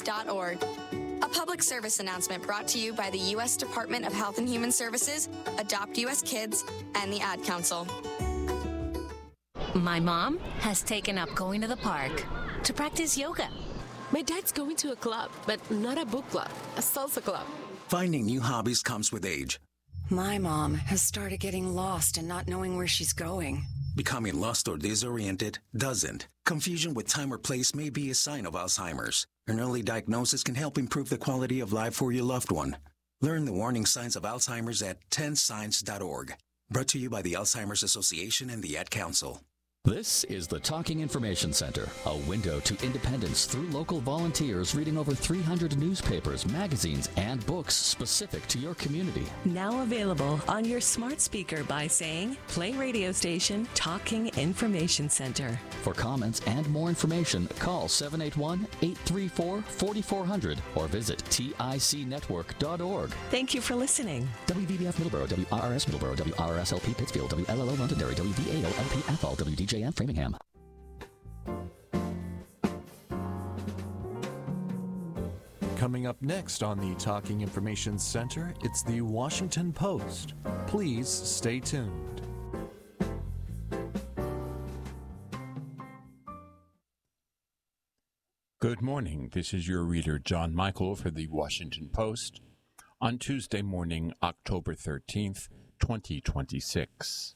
adoptus.org. A public service announcement brought to you by the U.S. Department of Health and Human Services, Adopt U.S. Kids, and the Ad Council. My mom has taken up going to the park to practice yoga. My dad's going to a club, but not a book club, a salsa club. Finding new hobbies comes with age. My mom has started getting lost and not knowing where she's going. Becoming lost or disoriented doesn't. Confusion with time or place may be a sign of Alzheimer's. An early diagnosis can help improve the quality of life for your loved one. Learn the warning signs of Alzheimer's at 10signs.org. Brought to you by the Alzheimer's Association and the Ad Council. This is the Talking Information Center, a window to independence through local volunteers reading over 300 newspapers, magazines, and books specific to your community. Now available on your smart speaker by saying, play radio station Talking Information Center. For comments and more information, call 781-834-4400 or visit ticnetwork.org. Thank you for listening. WVBF Middleborough, WRRS Middleborough, WRSLP Pittsfield, WLLO Londonderry, WVAO-LP Athol, WDJM Framingham. Coming up next on the Talking Information Center, it's the Washington Post. Please stay tuned. Good morning. This is your reader, John Michael, for the Washington Post on Tuesday morning, October 13th, 2026.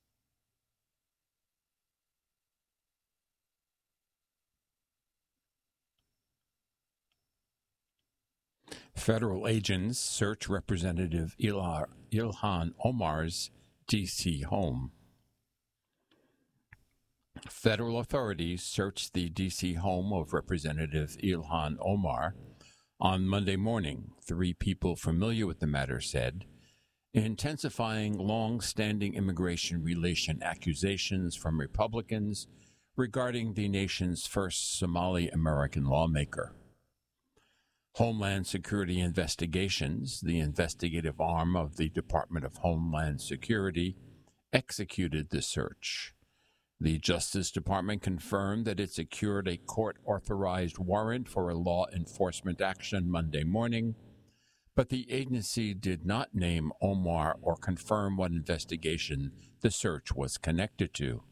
Federal agents search Representative Ilhan Omar's D.C. home. Federal authorities searched the D.C. home of Representative Ilhan Omar on Monday morning, 3 people familiar with the matter said, intensifying long-standing immigration relation accusations from Republicans regarding the nation's first Somali-American lawmaker. Homeland Security Investigations, the investigative arm of the Department of Homeland Security, executed the search. The Justice Department confirmed that it secured a court-authorized warrant for a law enforcement action Monday morning, but the agency did not name Omar or confirm what investigation the search was connected to.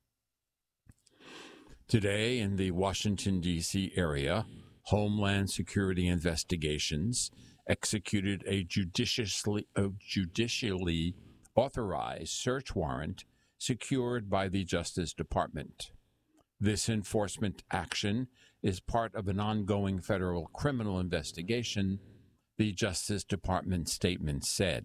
Today, in the Washington, D.C. area, Homeland Security Investigations executed a judicially authorized search warrant secured by the Justice Department. This enforcement action is part of an ongoing federal criminal investigation, the Justice Department statement said.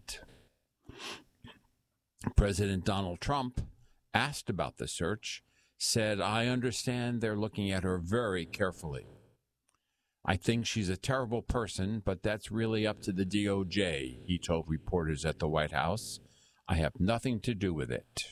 President Donald Trump, asked about the search, said, "I understand they're looking at her very carefully. I think she's a terrible person, but that's really up to the DOJ," he told reporters at the White House. "I have nothing to do with it."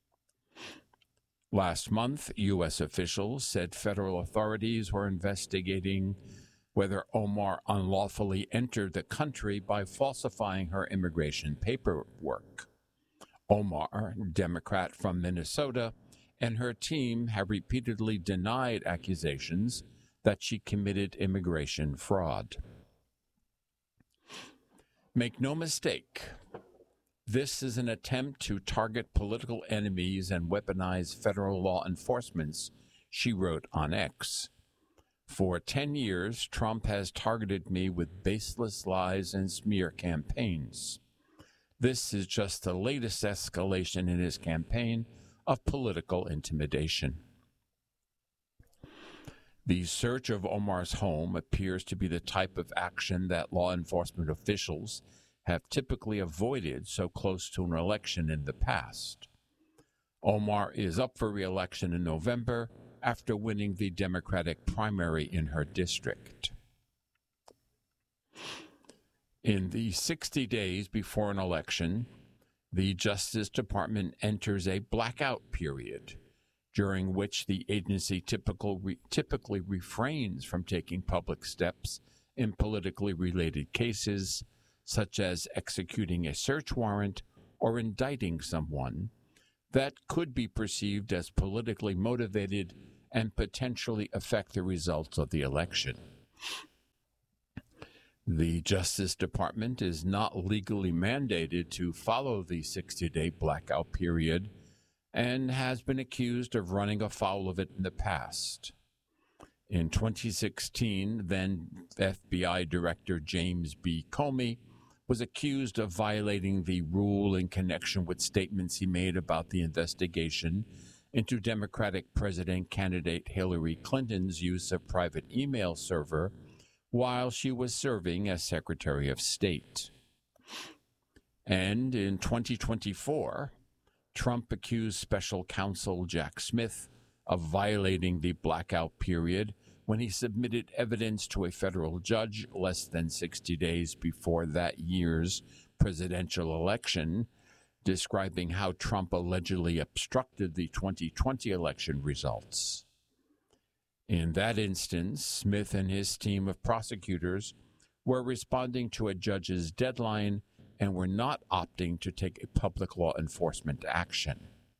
Last month, U.S. officials said federal authorities were investigating whether Omar unlawfully entered the country by falsifying her immigration paperwork. Omar, Democrat from Minnesota, and her team have repeatedly denied accusations that she committed immigration fraud. Make no mistake, this is an attempt to target political enemies and weaponize federal law enforcement, she wrote on X. "For 10 years, Trump has targeted me with baseless lies and smear campaigns. This is just the latest escalation in his campaign of political intimidation." The search of Omar's home appears to be the type of action that law enforcement officials have typically avoided so close to an election in the past. Omar is up for re-election in November after winning the Democratic primary in her district. In the 60 days before an election, the Justice Department enters a blackout period, during which the agency typically refrains from taking public steps in politically related cases, such as executing a search warrant or indicting someone that could be perceived as politically motivated and potentially affect the results of the election. The Justice Department is not legally mandated to follow the 60-day blackout period and has been accused of running afoul of it in the past. In 2016, then FBI Director James B. Comey was accused of violating the rule in connection with statements he made about the investigation into Democratic president candidate Hillary Clinton's use of private email server while she was serving as Secretary of State. And in 2024, Trump accused special counsel Jack Smith of violating the blackout period when he submitted evidence to a federal judge less than 60 days before that year's presidential election, describing how Trump allegedly obstructed the 2020 election results. In that instance, Smith and his team of prosecutors were responding to a judge's deadline and were not opting to take a public law enforcement action.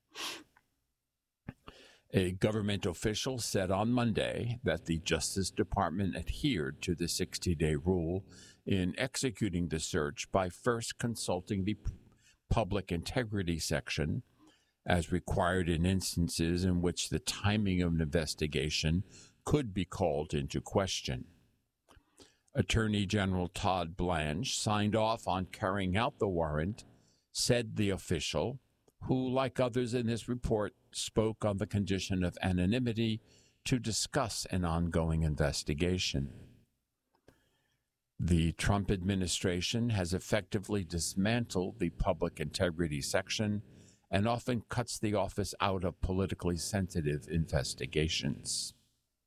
A government official said on Monday that the Justice Department adhered to the 60-day rule in executing the search by first consulting the public integrity section, as required in instances in which the timing of an investigation could be called into question. Attorney General Todd Blanche signed off on carrying out the warrant, said the official, who, like others in this report, spoke on the condition of anonymity to discuss an ongoing investigation. The Trump administration has effectively dismantled the public integrity section and often cuts the office out of politically sensitive investigations.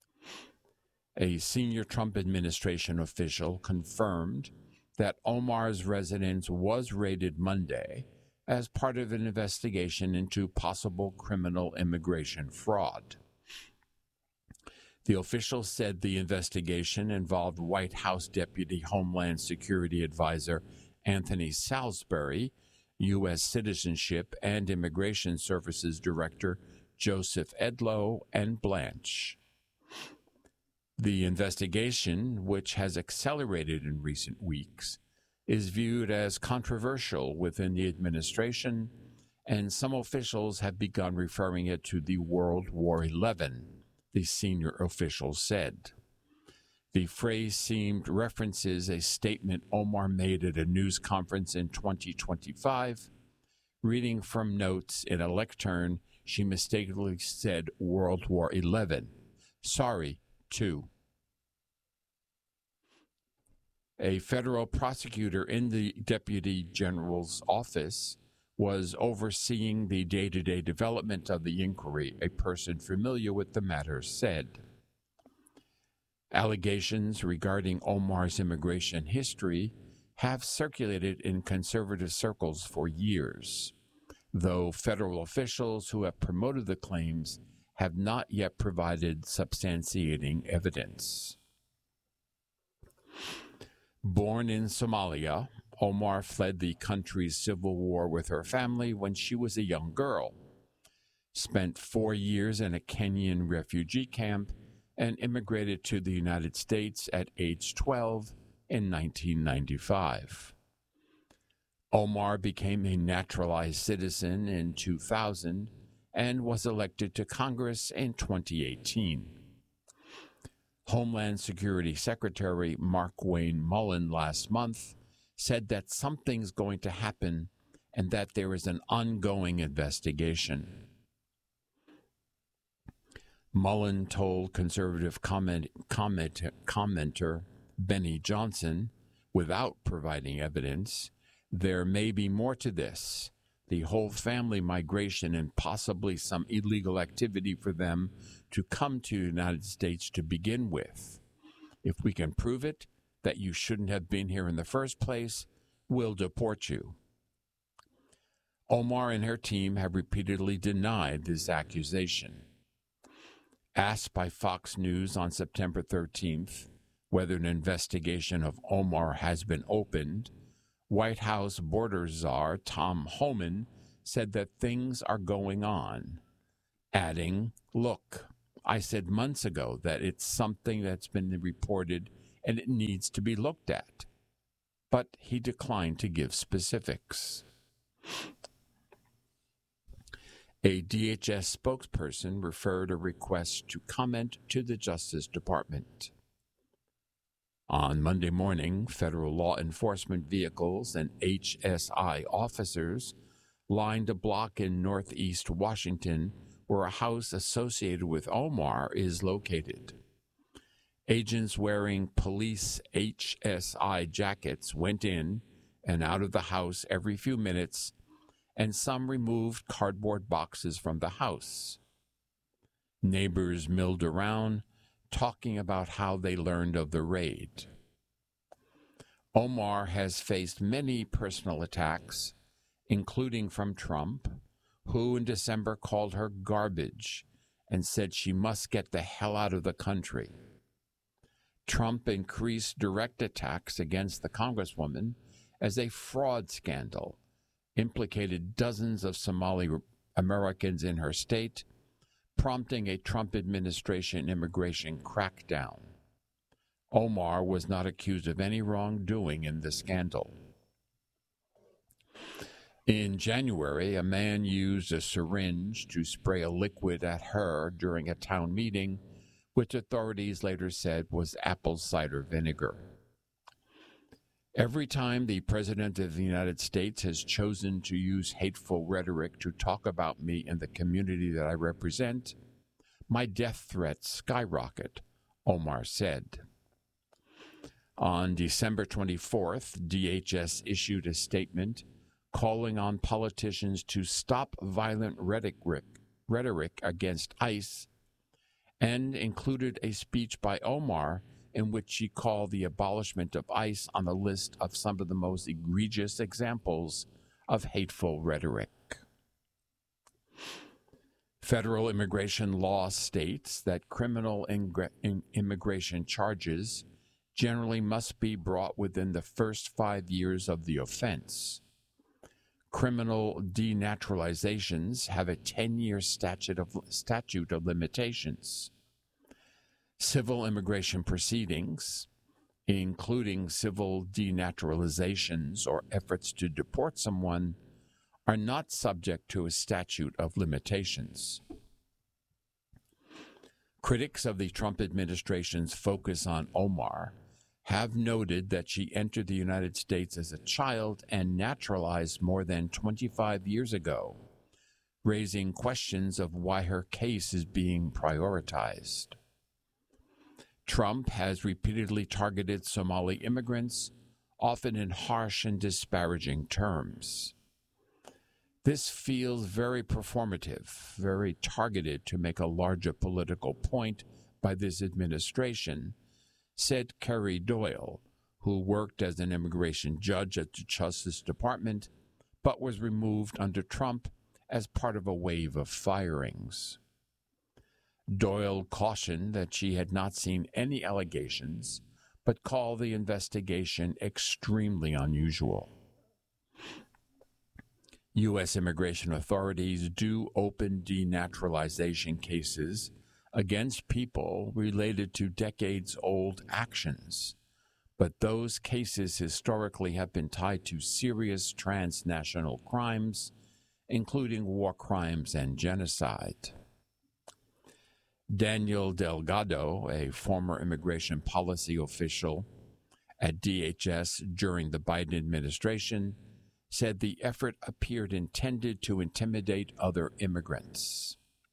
A senior Trump administration official confirmed that Omar's residence was raided Monday as part of an investigation into possible criminal immigration fraud. The official said the investigation involved White House Deputy Homeland Security Advisor Anthony Salisbury, U.S. Citizenship and Immigration Services Director Joseph Edlow, and Blanche. The investigation, which has accelerated in recent weeks, is viewed as controversial within the administration, and some officials have begun referring it to the World War XI, the senior official said. The phrase references a statement Omar made at a news conference in 2025. Reading from notes in a lectern, she mistakenly said World War XI. Sorry, too. A federal prosecutor in the Deputy General's office was overseeing the day-to-day development of the inquiry, a person familiar with the matter said. Allegations regarding Omar's immigration history have circulated in conservative circles for years, though federal officials who have promoted the claims have not yet provided substantiating evidence. Born in Somalia, Omar fled the country's civil war with her family when she was a young girl, spent 4 years in a Kenyan refugee camp, and immigrated to the United States at age 12 in 1995. Omar became a naturalized citizen in 2000 and was elected to Congress in 2018. Homeland Security Secretary Markwayne Mullin last month said that something's going to happen and that there is an ongoing investigation. Mullin told conservative commenter Benny Johnson, without providing evidence, there may be more to this. The whole family migration and possibly some illegal activity for them to come to the United States to begin with. If we can prove it, that you shouldn't have been here in the first place, we'll deport you. Omar and her team have repeatedly denied this accusation. Asked by Fox News on September 13th whether an investigation of Omar has been opened, White House border czar Tom Homan said that things are going on, adding, "Look, I said months ago that it's something that's been reported and it needs to be looked at." but he declined to give specifics. A DHS spokesperson referred a request to comment to the Justice Department. On Monday morning, federal law enforcement vehicles and HSI officers lined a block in northeast Washington where a house associated with Omar is located. Agents wearing police HSI jackets went in and out of the house every few minutes, and some removed cardboard boxes from the house. Neighbors milled around, talking about how they learned of the raid. Omar has faced many personal attacks, including from Trump, who in December called her garbage and said she must get the hell out of the country. Trump increased direct attacks against the Congresswoman as a fraud scandal implicated dozens of Somali Americans in her state, prompting a Trump administration immigration crackdown. Omar was not accused of any wrongdoing in the scandal. In January, a man used a syringe to spray a liquid at her during a town meeting, which authorities later said was apple cider vinegar. Every time the President of the United States has chosen to use hateful rhetoric to talk about me and the community that I represent, my death threats skyrocket, Omar said. On December 24th, DHS issued a statement calling on politicians to stop violent rhetoric against ICE and included a speech by Omar in which she called the abolishment of ICE on the list of some of the most egregious examples of hateful rhetoric. Federal immigration law states that criminal immigration charges generally must be brought within the first 5 years of the offense. Criminal denaturalizations have a 10-year statute of limitations. Civil immigration proceedings, including civil denaturalizations or efforts to deport someone, are not subject to a statute of limitations. Critics of the Trump administration's focus on Omar have noted that she entered the United States as a child and naturalized more than 25 years ago, raising questions of why her case is being prioritized. Trump has repeatedly targeted Somali immigrants, often in harsh and disparaging terms. This feels very performative, very targeted to make a larger political point by this administration, said Carrie Doyle, who worked as an immigration judge at the Justice Department, but was removed under Trump as part of a wave of firings. Doyle cautioned that she had not seen any allegations, but called the investigation extremely unusual. U.S. immigration authorities do open denaturalization cases against people related to decades-old actions, but those cases historically have been tied to serious transnational crimes, including war crimes and genocide. Daniel Delgado, a former immigration policy official at DHS during the Biden administration, said the effort appeared intended to intimidate other immigrants.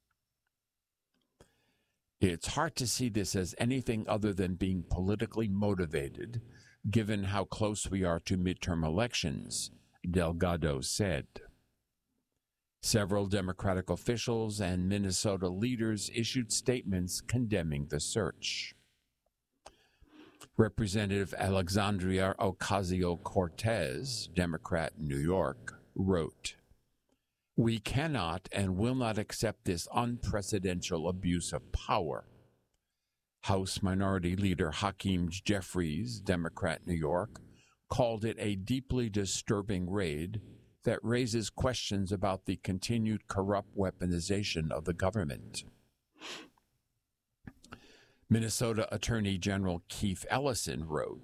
It's hard to see this as anything other than being politically motivated, given how close we are to midterm elections, Delgado said. Several Democratic officials and Minnesota leaders issued statements condemning the search. Representative Alexandria Ocasio-Cortez, Democrat in New York, wrote, "We cannot and will not accept this unprecedented abuse of power." House Minority Leader Hakeem Jeffries, Democrat in New York, called it a deeply disturbing raid that raises questions about the continued corrupt weaponization of the government. Minnesota Attorney General Keith Ellison wrote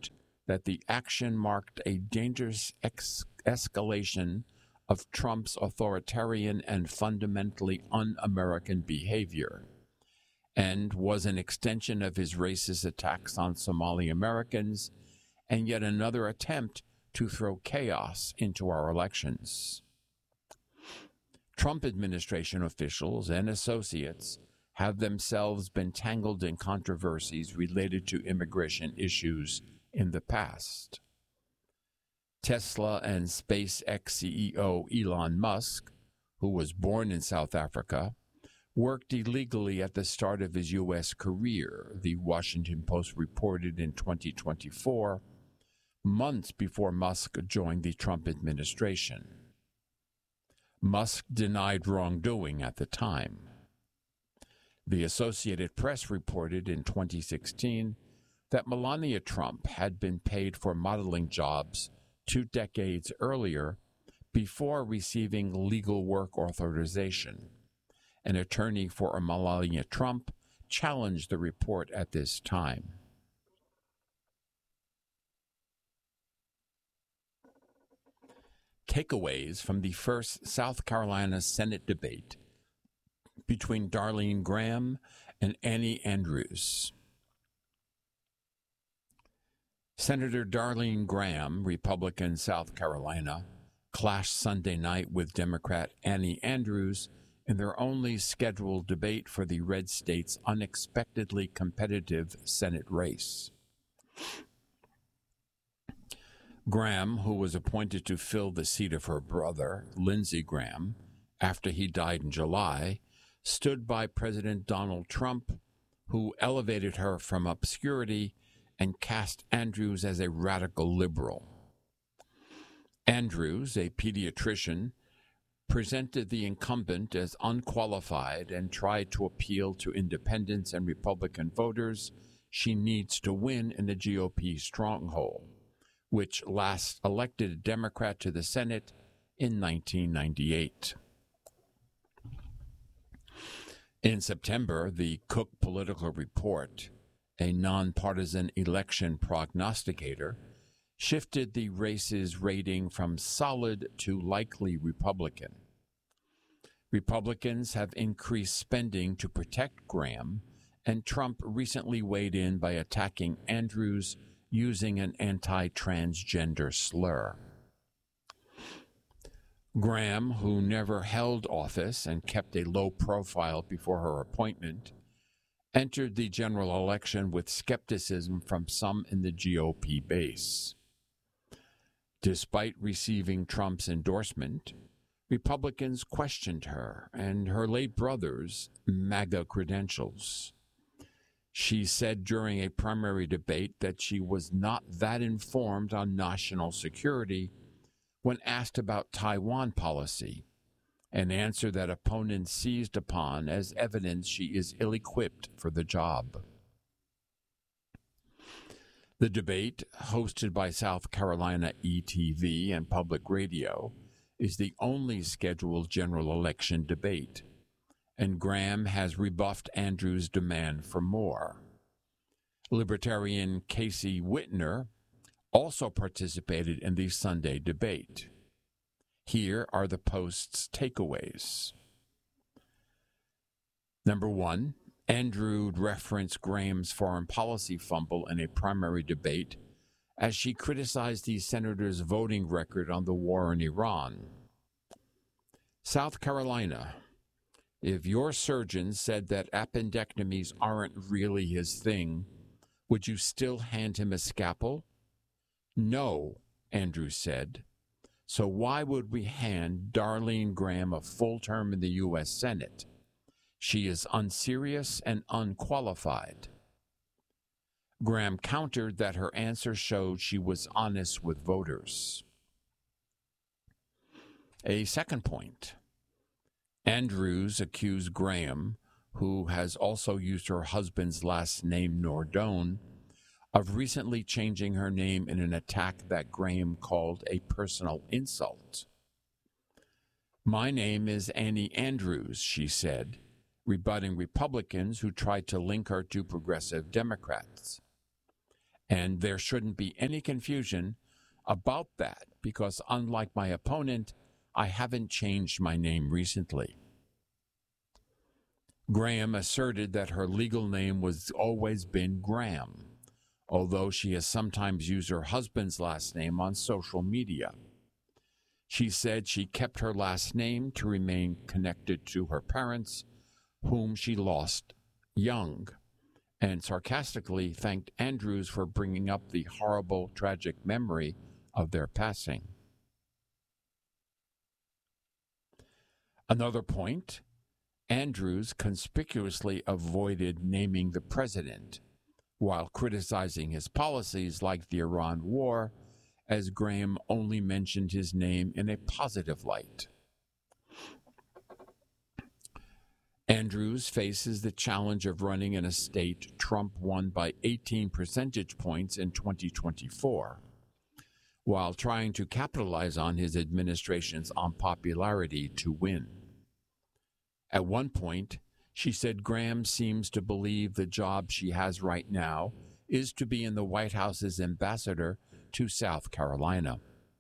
that the action marked a dangerous escalation of Trump's authoritarian and fundamentally un-American behavior, and was an extension of his racist attacks on Somali Americans, and yet another attempt to throw chaos into our elections. Trump administration officials and associates have themselves been tangled in controversies related to immigration issues in the past. Tesla and SpaceX CEO Elon Musk, who was born in South Africa, worked illegally at the start of his U.S. career, the Washington Post reported in 2024, months before Musk joined the Trump administration. Musk denied wrongdoing at the time. The Associated Press reported in 2016 that Melania Trump had been paid for modeling jobs 2 decades earlier before receiving legal work authorization. An attorney for Melania Trump challenged the report at this time. Takeaways from the first South Carolina Senate debate between Darlene Graham and Annie Andrews. Senator Darlene Graham, Republican, South Carolina, clashed Sunday night with Democrat Annie Andrews in their only scheduled debate for the red state's unexpectedly competitive Senate race. Graham, who was appointed to fill the seat of her brother, Lindsey Graham, after he died in July, stood by President Donald Trump, who elevated her from obscurity and cast Andrews as a radical liberal. Andrews, a pediatrician, presented the incumbent as unqualified and tried to appeal to independents and Republican voters she needs to win in the GOP stronghold, which last elected a Democrat to the Senate in 1998. In September, the Cook Political Report, a nonpartisan election prognosticator, shifted the race's rating from solid to likely Republican. Republicans have increased spending to protect Graham, and Trump recently weighed in by attacking Andrews using an anti-transgender slur. Graham, who never held office and kept a low profile before her appointment, entered the general election with skepticism from some in the GOP base. Despite receiving Trump's endorsement, Republicans questioned her and her late brother's MAGA credentials. She said during a primary debate that she was not that informed on national security when asked about Taiwan policy, an answer that opponents seized upon as evidence she is ill-equipped for the job. The debate, hosted by South Carolina ETV and Public Radio, is the only scheduled general election debate, and Graham has rebuffed Andrews' demand for more. Libertarian Casey Whitner also participated in the Sunday debate. Here are the Post's takeaways. Number 1, Andrews referenced Graham's foreign policy fumble in a primary debate as she criticized the senator's voting record on the war in Iran. South Carolina, if your surgeon said that appendectomies aren't really his thing, would you still hand him a scalpel? No, Andrews said. So why would we hand Darlene Graham a full term in the U.S. Senate? She is unserious and unqualified. Graham countered that her answer showed she was honest with voters. A second point. Andrews accused Graham, who has also used her husband's last name, Nordone, of recently changing her name in an attack that Graham called a personal insult. My name is Annie Andrews, she said, rebutting Republicans who tried to link her to progressive Democrats. And there shouldn't be any confusion about that, because unlike my opponent, I haven't changed my name recently. Graham asserted that her legal name was always been Graham, although she has sometimes used her husband's last name on social media. She said she kept her last name to remain connected to her parents, whom she lost young, and sarcastically thanked Andrews for bringing up the horrible, tragic memory of their passing. Another point, Andrews conspicuously avoided naming the president while criticizing his policies like the Iran war, as Graham only mentioned his name in a positive light. Andrews faces the challenge of running in a state Trump won by 18 percentage points in 2024, while trying to capitalize on his administration's unpopularity to win. At one point, she said Graham seems to believe the job she has right now is to be in the White House's ambassador to South Carolina.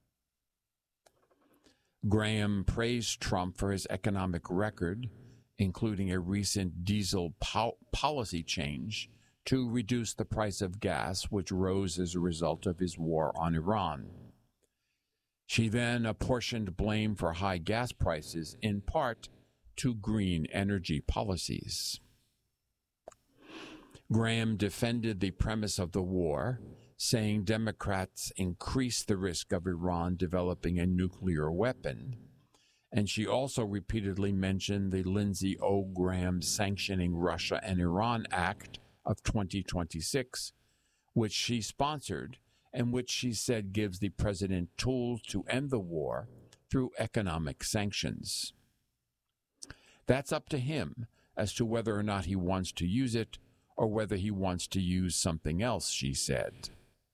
Graham praised Trump for his economic record, including a recent diesel policy change to reduce the price of gas, which rose as a result of his war on Iran. She then apportioned blame for high gas prices in part to green energy policies. Graham defended the premise of the war, saying Democrats increase the risk of Iran developing a nuclear weapon, and she also repeatedly mentioned the Lindsey O. Graham Sanctioning Russia and Iran Act of 2026, which she sponsored and which she said gives the president tools to end the war through economic sanctions. That's up to him as to whether or not he wants to use it or whether he wants to use something else, she said.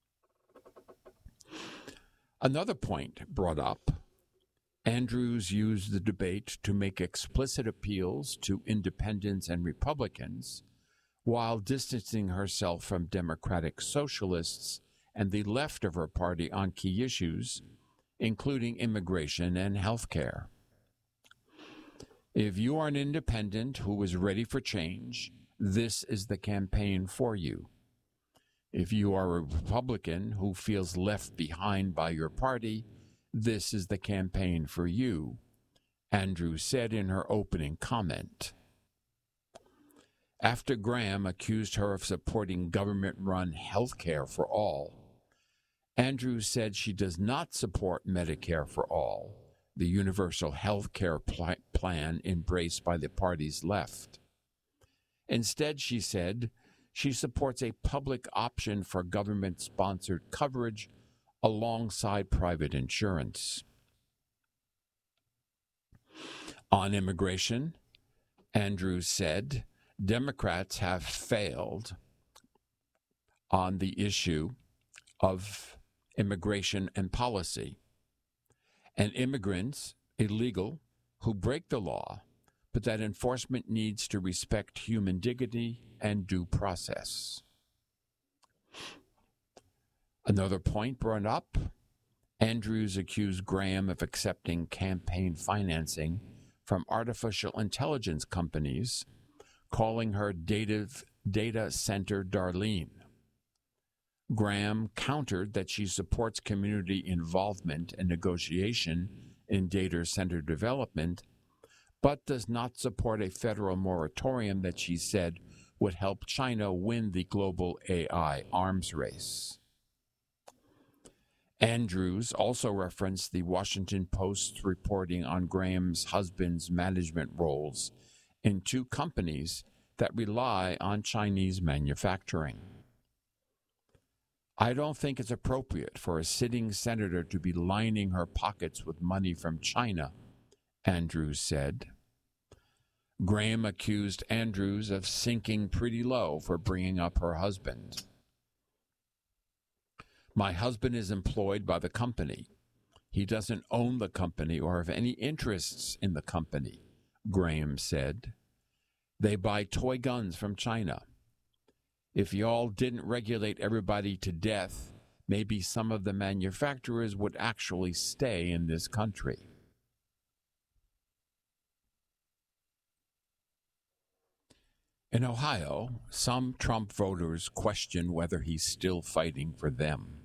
Another point brought up, Andrews used the debate to make explicit appeals to independents and Republicans while distancing herself from Democratic socialists and the left of her party on key issues, including immigration and health care. If you are an independent who is ready for change, this is the campaign for you. If you are a Republican who feels left behind by your party, this is the campaign for you, Andrews said in her opening comment. After Graham accused her of supporting government-run health care for all, Andrews said she does not support Medicare for all, the universal health care plan embraced by the party's left. Instead, she said, she supports a public option for government-sponsored coverage alongside private insurance. On immigration, Andrews said, Democrats have failed on the issue of immigration and policy. And immigrants, illegal, who break the law, but that enforcement needs to respect human dignity and due process. Another point brought up, Andrews accused Graham of accepting campaign financing from artificial intelligence companies, calling her data center Darlene. Graham countered that she supports community involvement and negotiation in data center development, but does not support a federal moratorium that she said would help China win the global AI arms race. Andrews also referenced the Washington Post's reporting on Graham's husband's management roles in two companies that rely on Chinese manufacturing. I don't think it's appropriate for a sitting senator to be lining her pockets with money from China, Andrews said. Graham accused Andrews of sinking pretty low for bringing up her husband. My husband is employed by the company. He doesn't own the company or have any interests in the company, Graham said. They buy toy guns from China. If y'all didn't regulate everybody to death, maybe some of the manufacturers would actually stay in this country. In Ohio, some Trump voters question whether he's still fighting for them.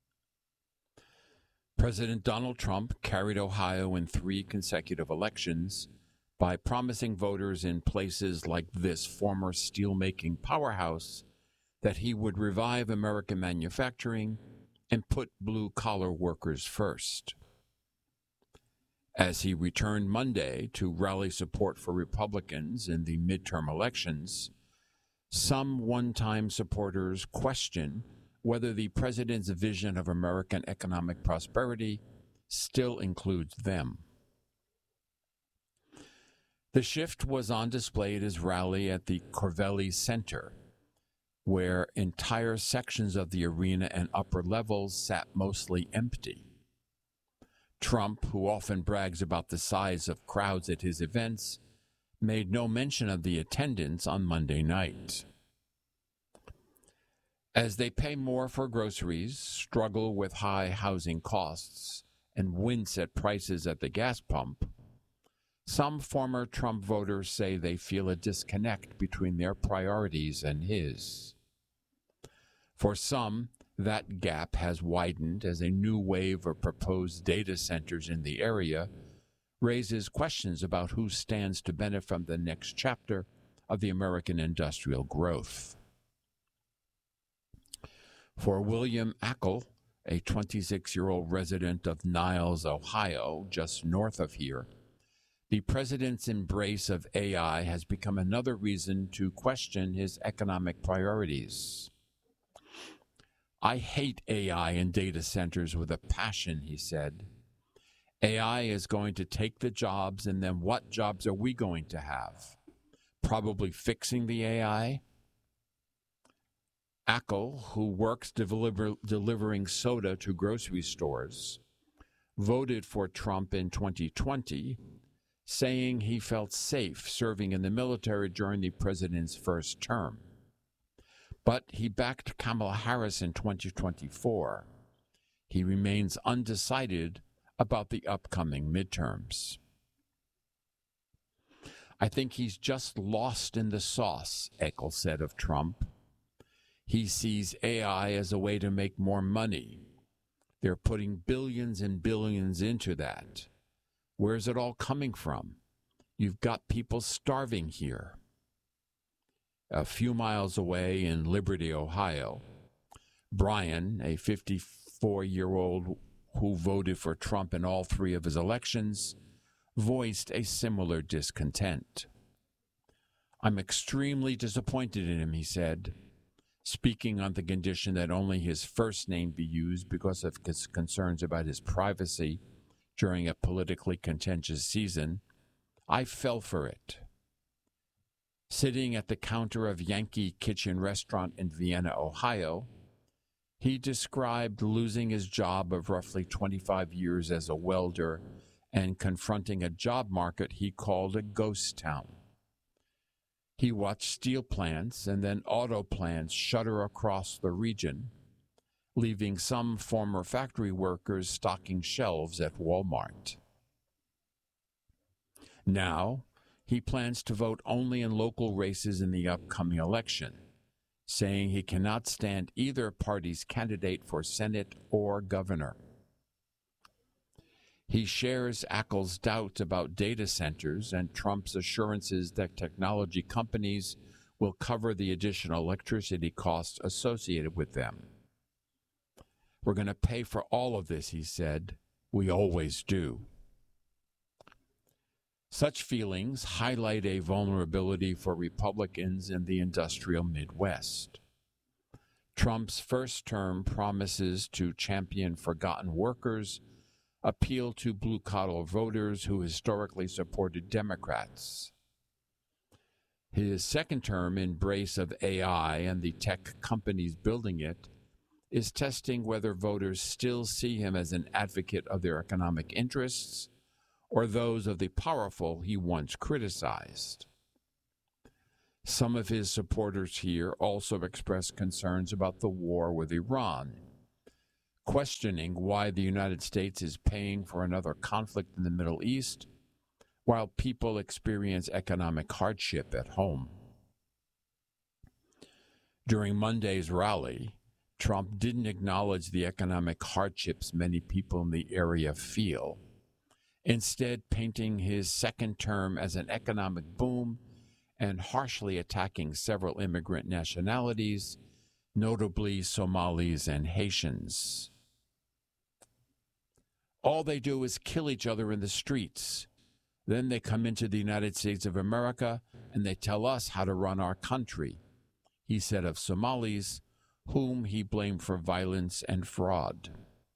President Donald Trump carried Ohio in 3 consecutive elections by promising voters in places like this former steelmaking powerhouse that he would revive American manufacturing and put blue-collar workers first. As he returned Monday to rally support for Republicans in the midterm elections, some one-time supporters question whether the president's vision of American economic prosperity still includes them. The shift was on display at his rally at the Corvelli Center, where entire sections of the arena and upper levels sat mostly empty. Trump, who often brags about the size of crowds at his events, made no mention of the attendance on Monday night. As they pay more for groceries, struggle with high housing costs, and wince at prices at the gas pump, some former Trump voters say they feel a disconnect between their priorities and his. For some, that gap has widened as a new wave of proposed data centers in the area raises questions about who stands to benefit from the next chapter of the American industrial growth. For William Ackel, a 26-year-old resident of Niles, Ohio, just north of here, the president's embrace of AI has become another reason to question his economic priorities. I hate AI and data centers with a passion, he said. AI is going to take the jobs, and then what jobs are we going to have? Probably fixing the AI? Ackel, who works delivering soda to grocery stores, voted for Trump in 2020, saying he felt safe serving in the military during the president's first term. But he backed Kamala Harris in 2024. He remains undecided about the upcoming midterms. I think he's just lost in the sauce, Ackel said of Trump. He sees AI as a way to make more money. They're putting billions and billions into that. Where's it all coming from? You've got people starving here. A few miles away in Liberty, Ohio, Brian, a 54-year-old who voted for Trump in all 3 of his elections, voiced a similar discontent. I'm extremely disappointed in him, he said, speaking on the condition that only his first name be used because of his concerns about his privacy during a politically contentious season. I fell for it. Sitting at the counter of Yankee Kitchen restaurant in Vienna, Ohio, he described losing his job of roughly 25 years as a welder and confronting a job market he called a ghost town. He watched steel plants and then auto plants shutter across the region, leaving some former factory workers stocking shelves at Walmart. Now, he plans to vote only in local races in the upcoming election, saying he cannot stand either party's candidate for Senate or governor. He shares Ackel's doubts about data centers and Trump's assurances that technology companies will cover the additional electricity costs associated with them. We're going to pay for all of this, he said. We always do. Such feelings highlight a vulnerability for Republicans in the industrial Midwest. Trump's first term promises to champion forgotten workers appeal to blue-collar voters who historically supported Democrats. His second term embrace of AI and the tech companies building it is testing whether voters still see him as an advocate of their economic interests or those of the powerful he once criticized. Some of his supporters here also expressed concerns about the war with Iran, questioning why the United States is paying for another conflict in the Middle East while people experience economic hardship at home. During Monday's rally, Trump didn't acknowledge the economic hardships many people in the area feel, instead painting his second term as an economic boom and harshly attacking several immigrant nationalities, notably Somalis and Haitians. All they do is kill each other in the streets. Then they come into the United States of America and they tell us how to run our country, he said of Somalis, whom he blamed for violence and fraud.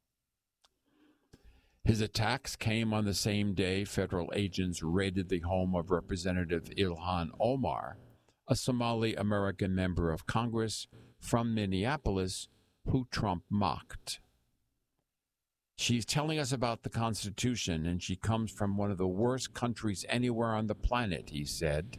His attacks came on the same day federal agents raided the home of Representative Ilhan Omar, a Somali-American member of Congress from Minneapolis who Trump mocked. She's telling us about the Constitution, and she comes from one of the worst countries anywhere on the planet, he said.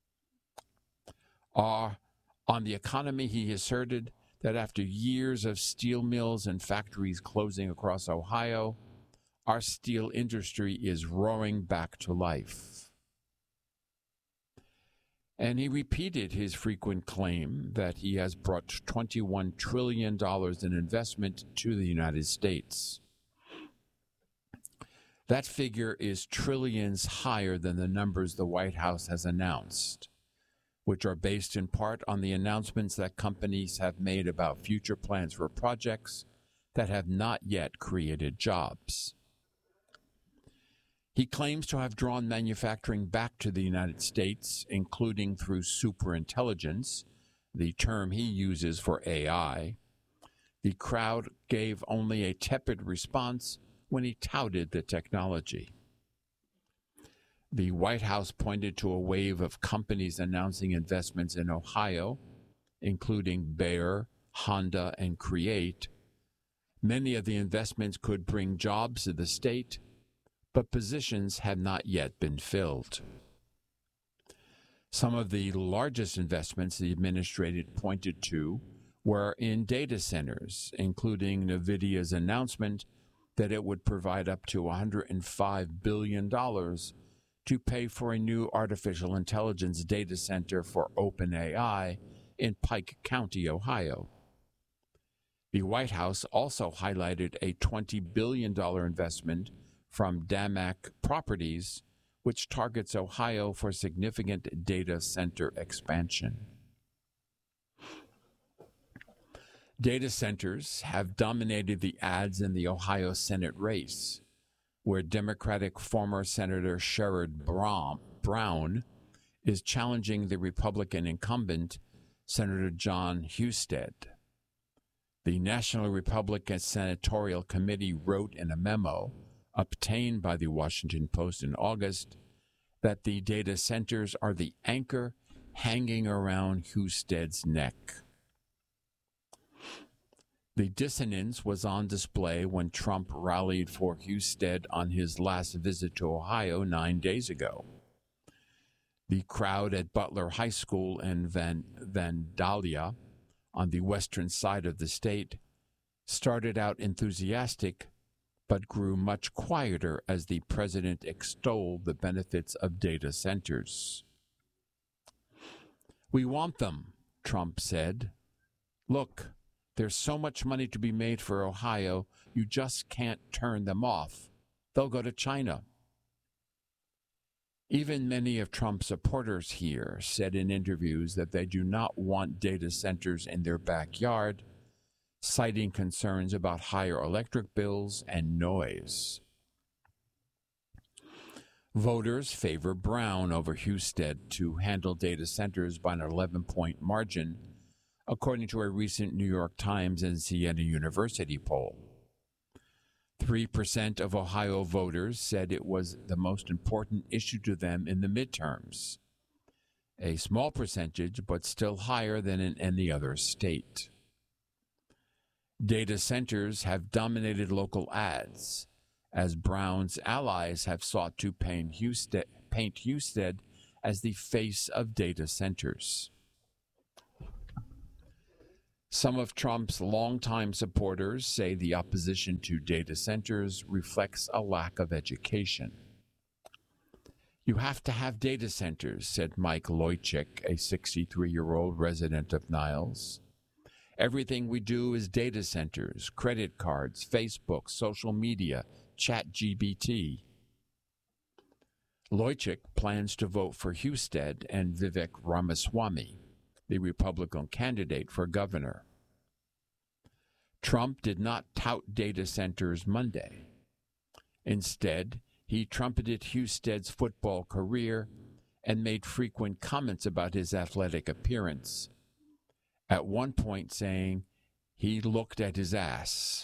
On the economy, he asserted that after years of steel mills and factories closing across Ohio, our steel industry is roaring back to life. And he repeated his frequent claim that he has brought $21 trillion in investment to the United States. That figure is trillions higher than the numbers the White House has announced, which are based in part on the announcements that companies have made about future plans for projects that have not yet created jobs. He claims to have drawn manufacturing back to the United States, including through superintelligence, the term he uses for AI. The crowd gave only a tepid response when he touted the technology. The White House pointed to a wave of companies announcing investments in Ohio, including Bayer, Honda, and Create. Many of the investments could bring jobs to the state, but positions have not yet been filled. Some of the largest investments the administration pointed to were in data centers, including NVIDIA's announcement that it would provide up to $105 billion to pay for a new artificial intelligence data center for OpenAI in Pike County, Ohio. The White House also highlighted a $20 billion investment from Damac Properties, which targets Ohio for significant data center expansion. Data centers have dominated the ads in the Ohio Senate race, where Democratic former Senator Sherrod Brown is challenging the Republican incumbent, Senator John Husted. The National Republican Senatorial Committee wrote in a memo obtained by the Washington Post in August that the data centers are the anchor hanging around Husted's neck. The dissonance was on display when Trump rallied for Husted on his last visit to Ohio 9 days ago. The crowd at Butler High School in Vandalia, on the western side of the state, started out enthusiastic but grew much quieter as the president extolled the benefits of data centers. "We want them," Trump said. "Look, there's so much money to be made for Ohio, you just can't turn them off. They'll go to China." Even many of Trump's supporters here said in interviews that they do not want data centers in their backyard, citing concerns about higher electric bills and noise. Voters favor Brown over Husted to handle data centers by an 11-point margin, according to a recent New York Times and Siena University poll. 3% of Ohio voters said it was the most important issue to them in the midterms, a small percentage, but still higher than in any other state. Data centers have dominated local ads, as Brown's allies have sought to paint Husted as the face of data centers. Some of Trump's longtime supporters say the opposition to data centers reflects a lack of education. You have to have data centers, said Mike Loychik, a 63-year-old resident of Niles. Everything we do is data centers, credit cards, Facebook, social media, ChatGPT. Loychik plans to vote for Husted and Vivek Ramaswamy, the Republican candidate for governor. Trump did not tout data centers Monday. Instead, he trumpeted Husted's football career and made frequent comments about his athletic appearance, at one point saying he looked at his ass.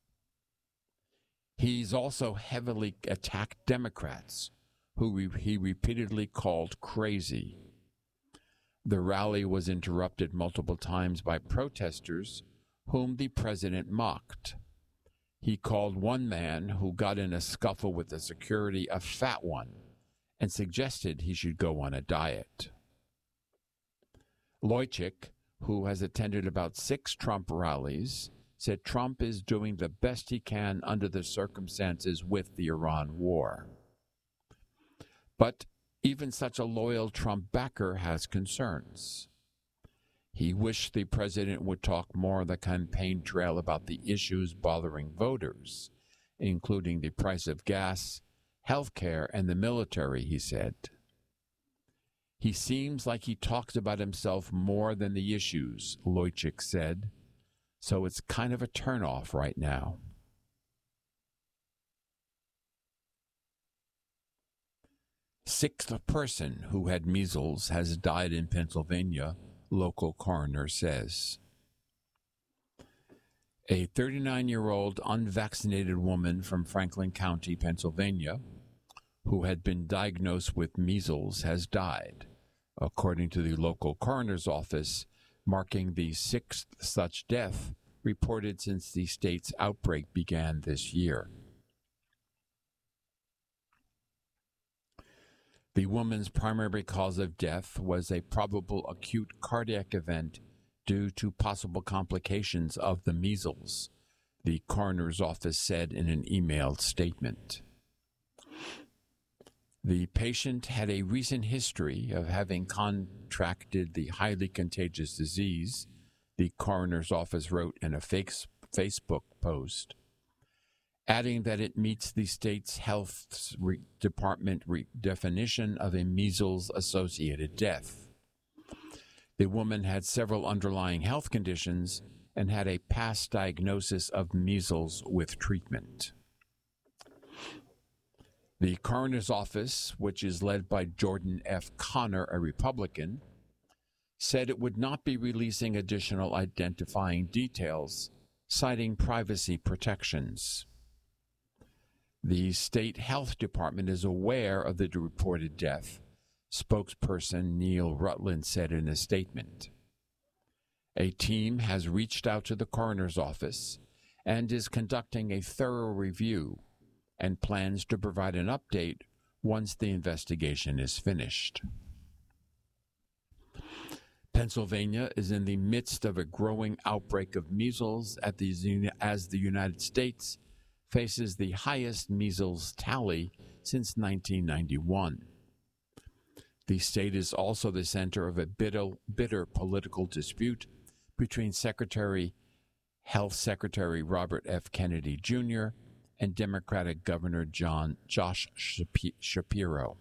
He's also heavily attacked Democrats, who he repeatedly called crazy. The rally was interrupted multiple times by protesters whom the president mocked. He called one man who got in a scuffle with the security a fat one and suggested he should go on a diet. Loychik, who has attended about 6 Trump rallies, said Trump is doing the best he can under the circumstances with the Iran war. But even such a loyal Trump backer has concerns. He wished the president would talk more on the campaign trail about the issues bothering voters, including the price of gas, health care, and the military, he said. He seems like he talks about himself more than the issues, Loychik said, so it's kind of a turnoff right now. Sixth person who had measles has died in Pennsylvania, local coroner says. A 39-year-old unvaccinated woman from Franklin County, Pennsylvania, who had been diagnosed with measles, has died, according to the local coroner's office, marking the 6th such death reported since the state's outbreak began this year. The woman's primary cause of death was a probable acute cardiac event due to possible complications of the measles, the coroner's office said in an emailed statement. The patient had a recent history of having contracted the highly contagious disease, the coroner's office wrote in a Facebook post, adding that it meets the state's health department definition of a measles-associated death. The woman had several underlying health conditions and had a past diagnosis of measles with treatment. The coroner's office, which is led by Jordan F. Connor, a Republican, said it would not be releasing additional identifying details, citing privacy protections. The state health department is aware of the reported death, spokesperson Neil Rutland said in a statement. A team has reached out to the coroner's office and is conducting a thorough review and plans to provide an update once the investigation is finished. Pennsylvania is in the midst of a growing outbreak of measles as the United States faces the highest measles tally since 1991. The state is also the center of a bitter political dispute between Health Secretary Robert F. Kennedy Jr. and Democratic Governor Josh Shapiro.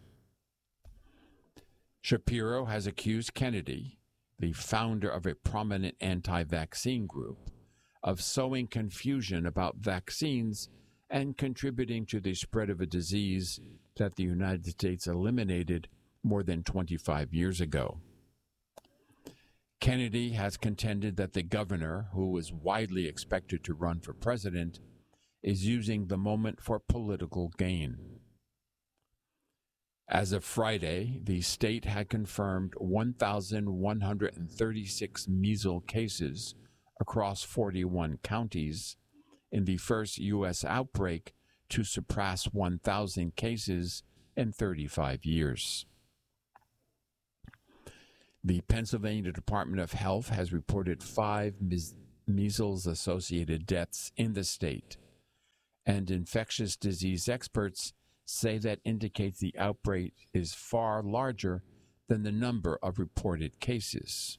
Shapiro has accused Kennedy, the founder of a prominent anti-vaccine group, of sowing confusion about vaccines and contributing to the spread of a disease that the United States eliminated more than 25 years ago. Kennedy has contended that the governor, who is widely expected to run for president, is using the moment for political gain. As of Friday, the state had confirmed 1,136 measles cases across 41 counties in the first U.S. outbreak to surpass 1,000 cases in 35 years. The Pennsylvania Department of Health has reported 5 measles-associated deaths in the state, and infectious disease experts say that indicates the outbreak is far larger than the number of reported cases.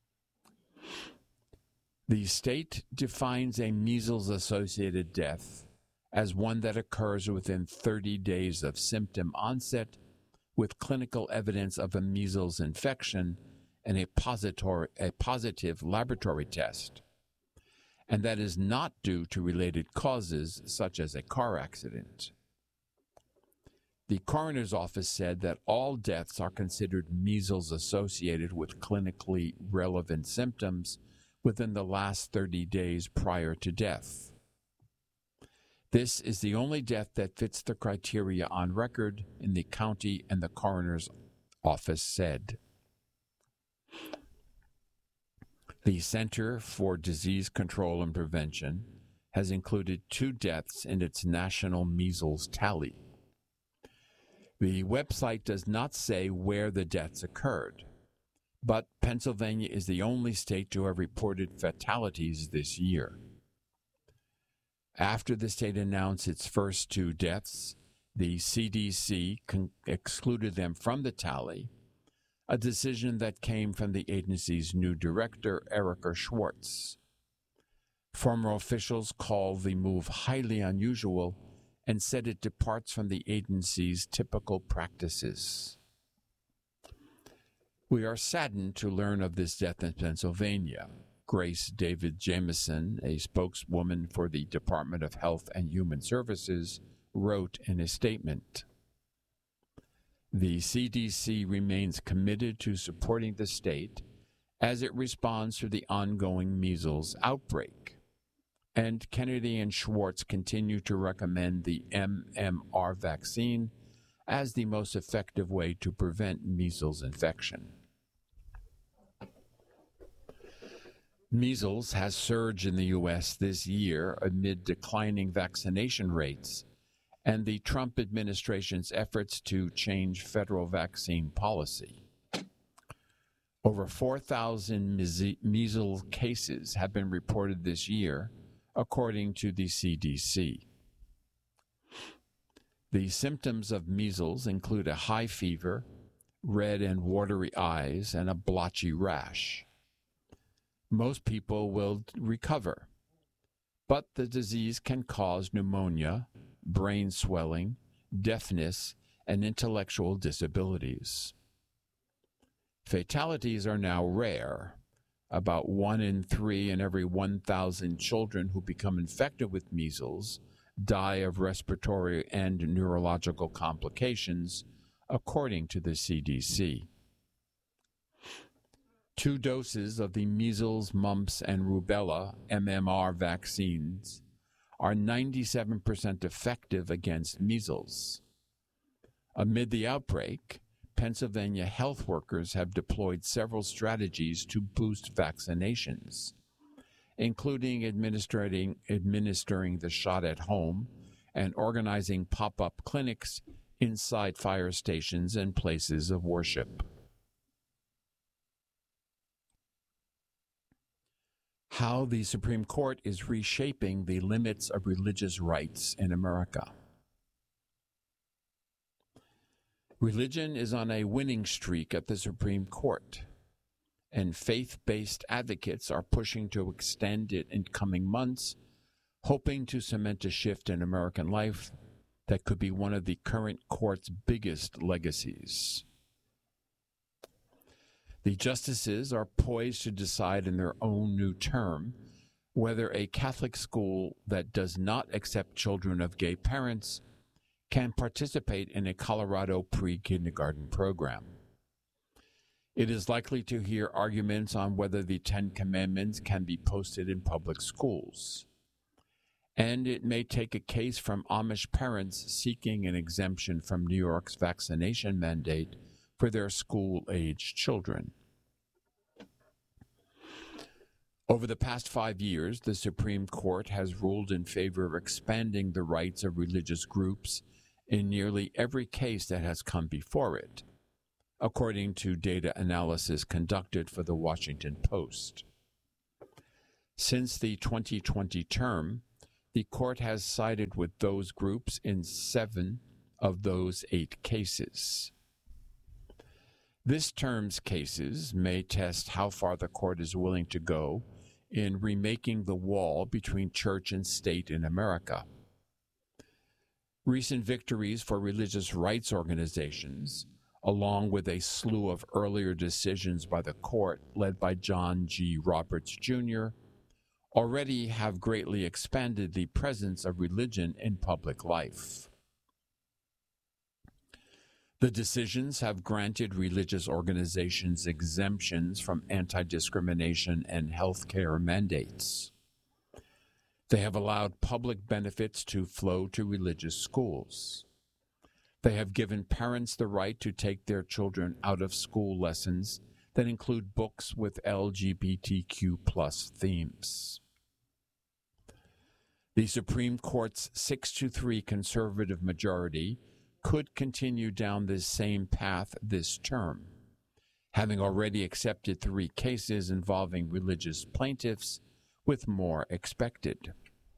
The state defines a measles-associated death as one that occurs within 30 days of symptom onset with clinical evidence of a measles infection and a positive laboratory test, and that is not due to related causes such as a car accident. The coroner's office said that all deaths are considered measles associated with clinically relevant symptoms within the last 30 days prior to death. This is the only death that fits the criteria on record in the county, and the coroner's office said. The Center for Disease Control and Prevention has included 2 deaths in its national measles tally. The website does not say where the deaths occurred, but Pennsylvania is the only state to have reported fatalities this year. After the state announced its first 2 deaths, the CDC excluded them from the tally, a decision that came from the agency's new director, Erica Schwartz. Former officials called the move highly unusual and said it departs from the agency's typical practices. We are saddened to learn of this death in Pennsylvania, Grace David Jameson, a spokeswoman for the Department of Health and Human Services, wrote in a statement. The CDC remains committed to supporting the state as it responds to the ongoing measles outbreak, and Kennedy and Schwartz continue to recommend the MMR vaccine as the most effective way to prevent measles infection. Measles has surged in the U.S. this year amid declining vaccination rates and the Trump administration's efforts to change federal vaccine policy. Over 4,000 measles cases have been reported this year, according to the CDC. The symptoms of measles include a high fever, red and watery eyes, and a blotchy rash. Most people will recover, but the disease can cause pneumonia, brain swelling, deafness, and intellectual disabilities. Fatalities are now rare. About 1 in 3 in every 1,000 children who become infected with measles die of respiratory and neurological complications, according to the CDC. 2 doses of the measles, mumps, and rubella MMR vaccines are 97% effective against measles. Amid the outbreak, Pennsylvania health workers have deployed several strategies to boost vaccinations, including administering the shot at home and organizing pop-up clinics inside fire stations and places of worship. How the Supreme Court is reshaping the limits of religious rights in America. Religion is on a winning streak at the Supreme Court, and faith-based advocates are pushing to extend it in coming months, hoping to cement a shift in American life that could be one of the current court's biggest legacies. The justices are poised to decide in their own new term whether a Catholic school that does not accept children of gay parents can participate in a Colorado pre-kindergarten program. It is likely to hear arguments on whether the 10 Commandments can be posted in public schools. And it may take a case from Amish parents seeking an exemption from New York's vaccination mandate for their school-aged children. Over the past 5 years, the Supreme Court has ruled in favor of expanding the rights of religious groups in nearly every case that has come before it. according to data analysis conducted for the Washington Post. Since the 2020 term, the court has sided with those groups in 7 of those 8 cases. This term's cases may test how far the court is willing to go in remaking the wall between church and state in America. Recent victories for religious rights organizations, along with a slew of earlier decisions by the court led by John G. Roberts, Jr., already have greatly expanded the presence of religion in public life. The decisions have granted religious organizations exemptions from anti-discrimination and health care mandates. They have allowed public benefits to flow to religious schools. They have given parents the right to take their children out of school lessons that include books with LGBTQ+ themes. The Supreme Court's 6-3 conservative majority could continue down this same path this term, having already accepted 3 cases involving religious plaintiffs, with more expected.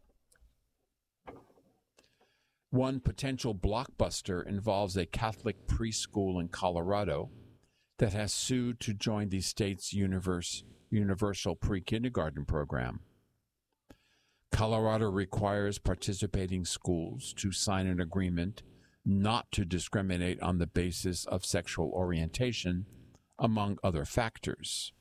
One potential blockbuster involves a Catholic preschool in Colorado that has sued to join the state's universal pre-kindergarten program. Colorado requires participating schools to sign an agreement not to discriminate on the basis of sexual orientation, among other factors.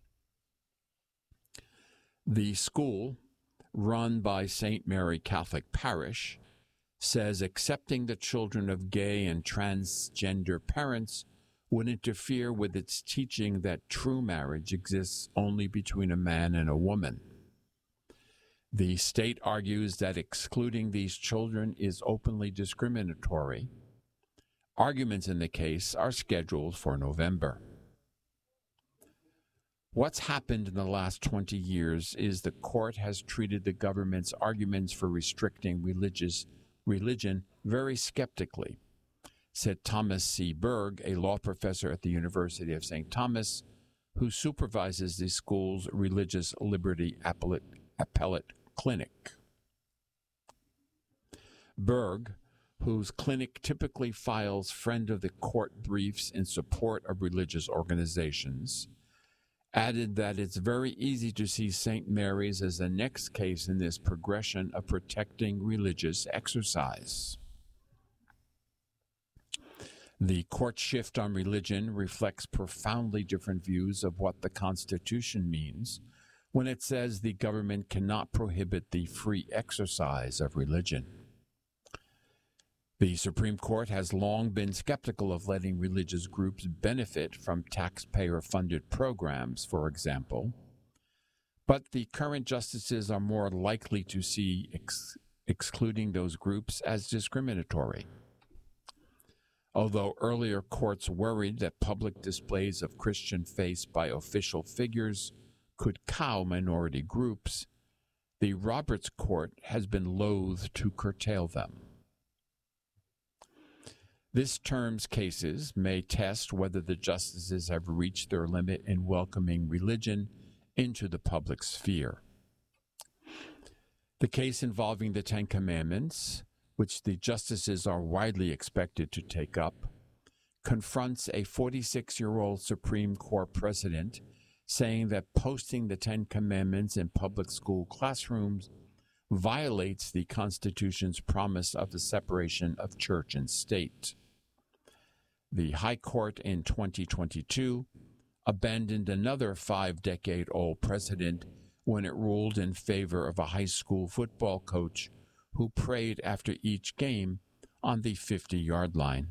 The school, run by St. Mary Catholic Parish, says accepting the children of gay and transgender parents would interfere with its teaching that true marriage exists only between a man and a woman. The state argues that excluding these children is openly discriminatory. Arguments in the case are scheduled for November. What's happened in the last 20 years is the court has treated the government's arguments for restricting religion very skeptically, said Thomas C. Berg, a law professor at the University of St. Thomas, who supervises the school's Religious Liberty Appellate Clinic. Berg, whose clinic typically files friend of the court briefs in support of religious organizations, added that it's very easy to see St. Mary's as the next case in this progression of protecting religious exercise. The court shift on religion reflects profoundly different views of what the Constitution means when it says the government cannot prohibit the free exercise of religion. The Supreme Court has long been skeptical of letting religious groups benefit from taxpayer-funded programs, for example, but the current justices are more likely to see excluding those groups as discriminatory. Although earlier courts worried that public displays of Christian faith by official figures could cow minority groups, the Roberts Court has been loath to curtail them. This term's cases may test whether the justices have reached their limit in welcoming religion into the public sphere. The case involving the Ten Commandments, which the justices are widely expected to take up, confronts a 46-year-old Supreme Court president saying that posting the Ten Commandments in public school classrooms violates the Constitution's promise of the separation of church and state. The High Court in 2022 abandoned another 5-decade-old precedent when it ruled in favor of a high school football coach who prayed after each game on the 50-yard line.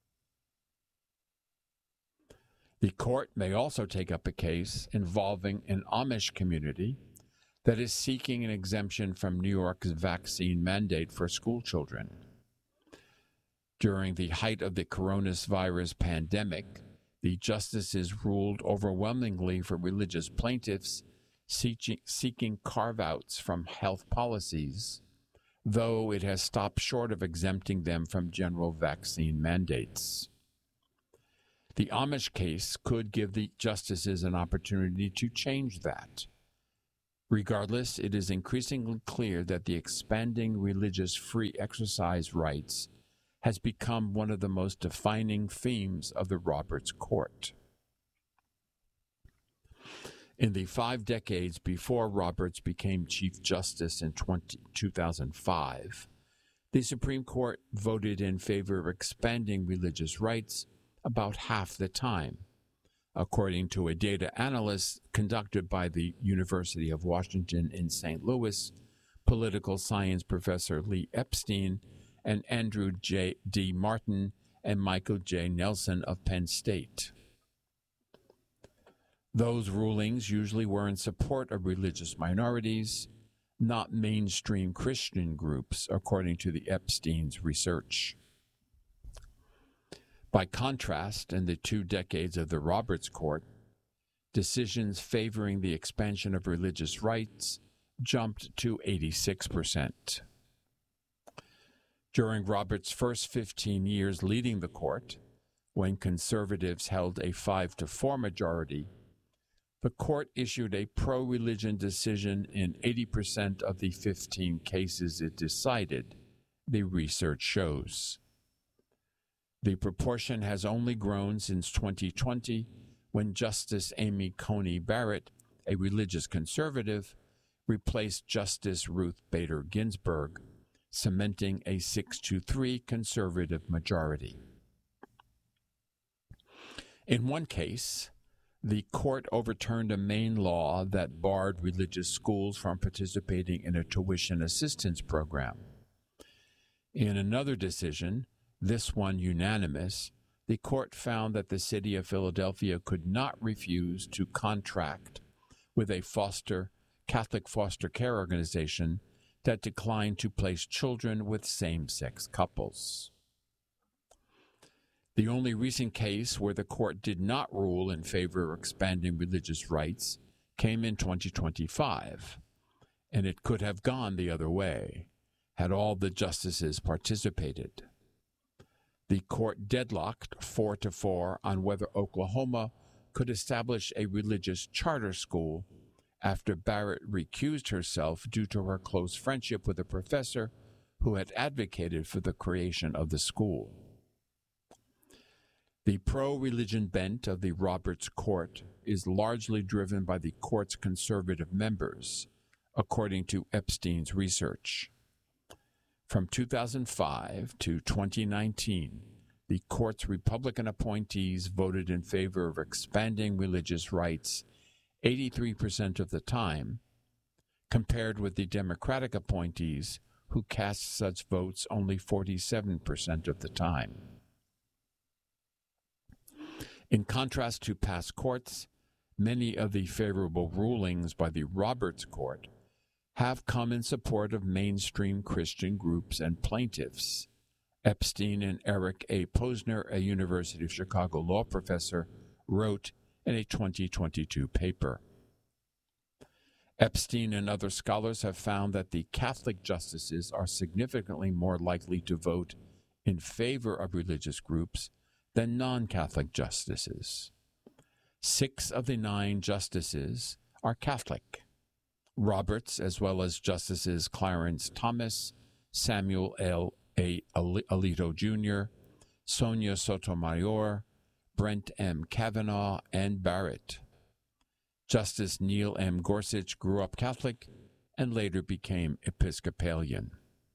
The court may also take up a case involving an Amish community that is seeking an exemption from New York's vaccine mandate for school children. During the height of the coronavirus pandemic, the justices ruled overwhelmingly for religious plaintiffs seeking carve-outs from health policies, though it has stopped short of exempting them from general vaccine mandates. The Amish case could give the justices an opportunity to change that. Regardless, it is increasingly clear that the expanding religious free exercise rights has become one of the most defining themes of the Roberts Court. In the 5 decades before Roberts became Chief Justice in 2005, the Supreme Court voted in favor of expanding religious rights about half the time, according to a data analysis conducted by the University of Washington in St. Louis, political science professor Lee Epstein and Andrew D. Martin and Michael J. Nelson of Penn State. Those rulings usually were in support of religious minorities, not mainstream Christian groups, according to the Epstein's research. By contrast, in the 2 decades of the Roberts Court, decisions favoring the expansion of religious rights jumped to 86%. During Roberts' first 15 years leading the court, when conservatives held a 5-4 majority, the court issued a pro-religion decision in 80% of the 15 cases it decided, the research shows. The proportion has only grown since 2020, when Justice Amy Coney Barrett, a religious conservative, replaced Justice Ruth Bader Ginsburg, cementing a 6-3 conservative majority. In one case, the court overturned a Maine law that barred religious schools from participating in a tuition assistance program. In another decision, this one unanimous, the court found that the city of Philadelphia could not refuse to contract with a Catholic foster care organization that declined to place children with same-sex couples. The only recent case where the court did not rule in favor of expanding religious rights came in 2025, and it could have gone the other way had all the justices participated. The court deadlocked 4-4 on whether Oklahoma could establish a religious charter school after Barrett recused herself due to her close friendship with a professor who had advocated for the creation of the school. The pro-religion bent of the Roberts Court is largely driven by the court's conservative members, according to Epstein's research. From 2005 to 2019, the court's Republican appointees voted in favor of expanding religious rights 83% of the time, compared with the Democratic appointees who cast such votes only 47% of the time. In contrast to past courts, many of the favorable rulings by the Roberts Court have come in support of mainstream Christian groups and plaintiffs. Epstein and Eric A. Posner, a University of Chicago law professor, wrote in a 2022 paper. Epstein and other scholars have found that the Catholic justices are significantly more likely to vote in favor of religious groups than non-Catholic justices. 6 of the 9 justices are Catholic. Roberts, as well as Justices Clarence Thomas, Samuel A. Alito Jr., Sonia Sotomayor, Brent M. Kavanaugh, and Barrett. Justice Neil M. Gorsuch grew up Catholic and later became Episcopalian.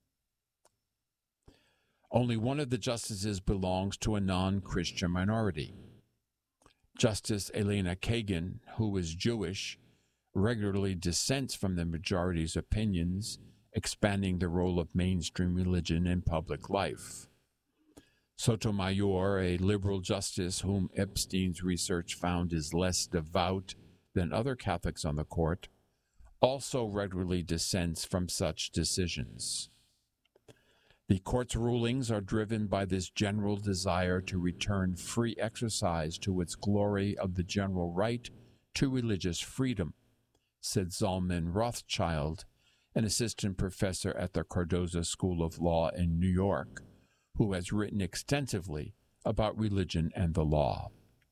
Only one of the justices belongs to a non-Christian minority. Justice Elena Kagan, who is Jewish, regularly dissents from the majority's opinions, expanding the role of mainstream religion in public life. Sotomayor, a liberal justice whom Epstein's research found is less devout than other Catholics on the court, also regularly dissents from such decisions. The court's rulings are driven by this general desire to return free exercise to its glory of the general right to religious freedom, said Zalman Rothschild, an assistant professor at the Cardozo School of Law in New York, who has written extensively about religion and the law.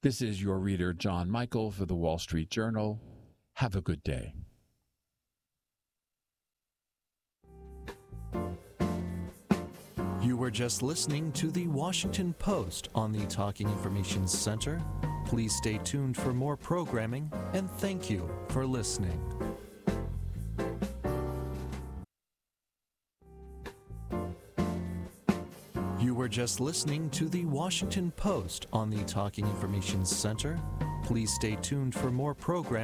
This is your reader, John Michael, for the Wall Street Journal. Have a good day. You were just listening to the Washington Post on the Talking Information Center. Please stay tuned for more programming, and thank you for listening. You were just listening to the Washington Post on the Talking Information Center. Please stay tuned for more programming.